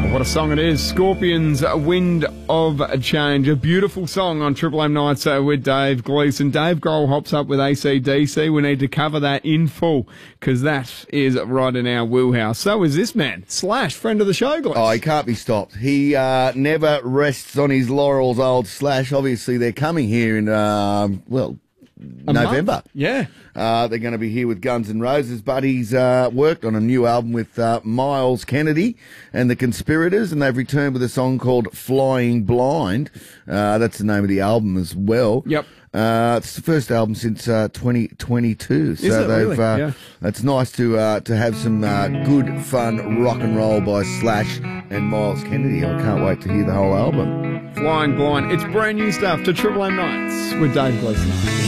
What a song it is. Scorpions, Wind of Change. A beautiful song on Triple M Nights with Dave Gleeson. Dave Grohl hops up with AC/DC. We need to cover that in full because that is right in our wheelhouse. So is this man, Slash, friend of the show, Gleeson. Oh, he can't be stopped. He never rests on his laurels, old Slash. Obviously, they're coming here in, November. Month. Yeah. They're going to be here with Guns N' Roses, but he's worked on a new album with Miles Kennedy and the Conspirators, and they've returned with a song called Flying Blind. That's the name of the album as well. Yep. It's the first album since 2022. Is it really? Yeah. It's nice to have some good, fun rock and roll by Slash and Miles Kennedy. I can't wait to hear the whole album. Flying Blind. It's brand new stuff to Triple M Nights with Dave Gleeson.